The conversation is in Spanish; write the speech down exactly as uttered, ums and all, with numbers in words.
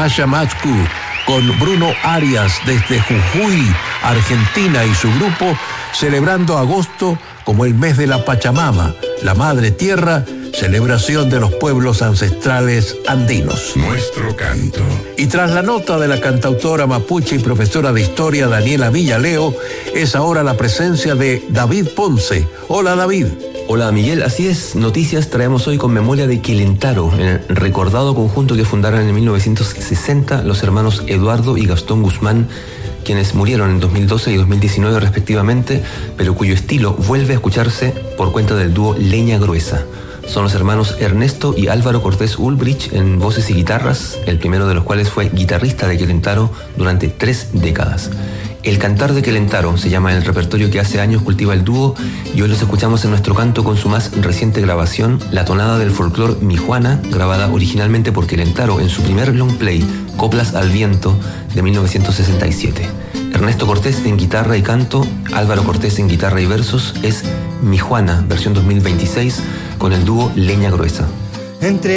Sasha Matsku con Bruno Arias desde Jujuy, Argentina, y su grupo, celebrando agosto como el mes de la Pachamama, la Madre Tierra, celebración de los pueblos ancestrales andinos. Nuestro canto. Y tras la nota de la cantautora mapuche y profesora de historia Daniela Villaleo, es ahora la presencia de David Ponce. Hola, David. Hola, Miguel, así es. Noticias traemos hoy con memoria de Quilentaro, el recordado conjunto que fundaron en mil novecientos sesenta los hermanos Eduardo y Gastón Guzmán, quienes murieron en dos mil doce y dos mil diecinueve respectivamente, pero cuyo estilo vuelve a escucharse por cuenta del dúo Leña Gruesa. Son los hermanos Ernesto y Álvaro Cortés Ulbrich en voces y guitarras, el primero de los cuales fue guitarrista de Quilentaro durante tres décadas. El Cantar de Quilentaro se llama el repertorio que hace años cultiva el dúo, y hoy los escuchamos en nuestro canto con su más reciente grabación, la tonada del folclor Mijuana, grabada originalmente por Quilentaro en su primer long play, Coplas al Viento, de mil novecientos sesenta y siete. Ernesto Cortés en guitarra y canto, Álvaro Cortés en guitarra y versos, es Mijuana, versión dos mil veintiséis, con el dúo Leña Gruesa. Entre